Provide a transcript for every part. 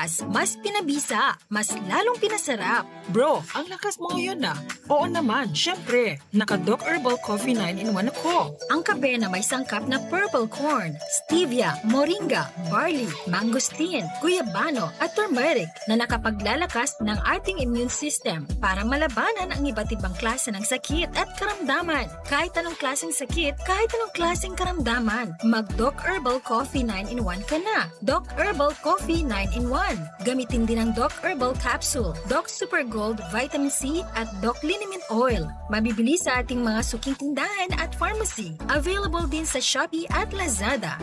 pinatas, mas pinabisa, mas lalong pinasarap. Bro, ang lakas mo ngayon na. Oo naman, syempre. Naka-Doc Herbal Coffee 9-in-1 ako. Ang kape na may sangkap na purple corn, stevia, moringa, barley, mangosteen, guyabano at turmeric na nakapaglalakas ng ating immune system para malabanan ang iba't ibang klase ng sakit at karamdaman. Kahit anong klaseng sakit, kahit anong klaseng karamdaman, mag-Doc Herbal Coffee 9-in-1 ka na. Doc Herbal Coffee 9-in-1. Gamitin din ang Doc Herbal Capsule, Doc Super Gold Vitamin C at Doc Liniment Oil. Mabibili sa ating mga suking tindahan at pharmacy. Available din sa Shopee at Lazada.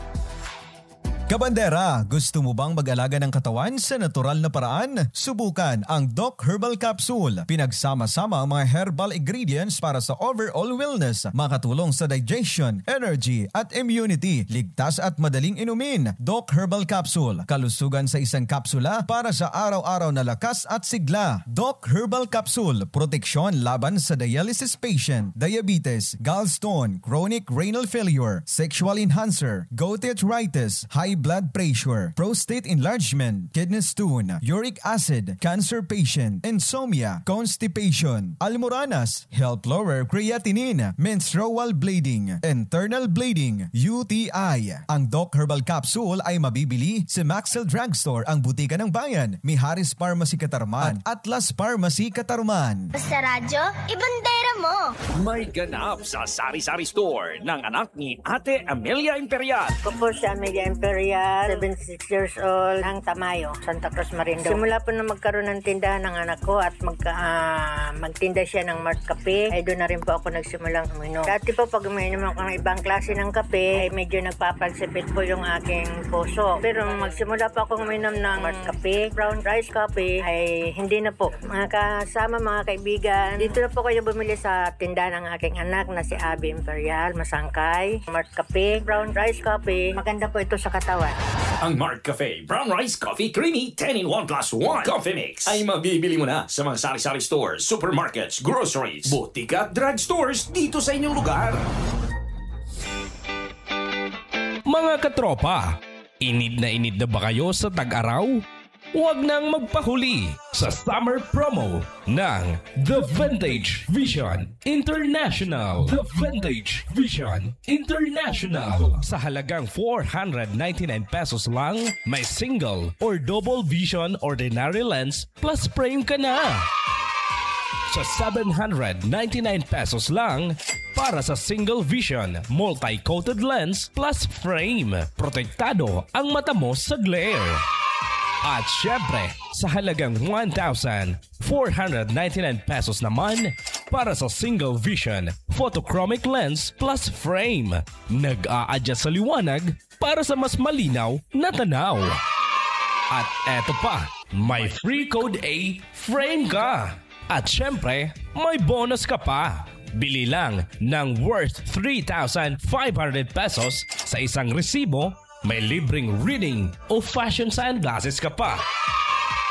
Kabandera, gusto mo bang mag-alaga ng katawan sa natural na paraan? Subukan ang Doc Herbal Capsule. Pinagsama-sama ang mga herbal ingredients para sa overall wellness, makatulong sa digestion, energy at immunity. Ligtas at madaling inumin. Doc Herbal Capsule. Kalusugan sa isang kapsula para sa araw-araw na lakas at sigla. Doc Herbal Capsule. Proteksyon laban sa dialysis patient, diabetes, gallstone, chronic renal failure, sexual enhancer, gout arthritis, high blood pressure, prostate enlargement, kidney stone, uric acid, cancer patient, insomnia, constipation, almoranas, help lower creatinine, menstrual bleeding, internal bleeding, UTI. Ang Doc Herbal Capsule ay mabibili sa Maxel Drugstore, ang butika ng bayan, Miharis Pharmacy Katarman at Atlas Pharmacy Katarman. Sa radyo, ibandera mo! May ganap sa Sari-Sari Store ng anak ni Ate Amelia Imperial. Ako po si Amelia Imperial, 76 years old, ang Tamayo, Santa Cruz, Marinduque. Simula po na magkaroon ng tindahan ng anak ko at magtinda siya ng Mart Kape, ay doon na rin po ako nagsimulang uminom. Dati po pag uminom ako ng ibang klase ng kape, ay medyo nagpapagsipit po yung aking puso. Pero magsimula po ako uminom ng Mart Kape, brown rice coffee, ay hindi na po. Mga kasama, mga kaibigan, dito na po kayo bumili sa tindahan ng aking anak na si Abby Imperial, Masangkay. Mart Kape, brown rice coffee, maganda po ito sa katawan. Ang Mart Cafe Brown Rice Coffee Creamy 10-in-1 plus 1 Coffee Mix ay mabibili mo na sa mga sari-sari stores, supermarkets, groceries, butika at drugstores dito sa inyong lugar. Mga katropa, inid na ba kayo sa tag-araw? Huwag nang magpahuli sa summer promo ng The Vintage Vision International. The Vintage Vision International. Sa halagang 499 pesos lang, may single or double vision ordinary lens plus frame ka na. Sa 799 pesos lang, para sa single vision multi-coated lens plus frame, protektado ang mata mo sa glare. At syempre, sa halagang 1,499 pesos naman para sa single vision photochromic lens plus frame. Nag-a-adjust sa liwanag para sa mas malinaw na tanaw. At eto pa, may free code A frame ka. At syempre, may bonus ka pa. Bili lang ng worth 3,500 pesos sa isang resibo, may libreng reading o fashion sunglasses ka pa.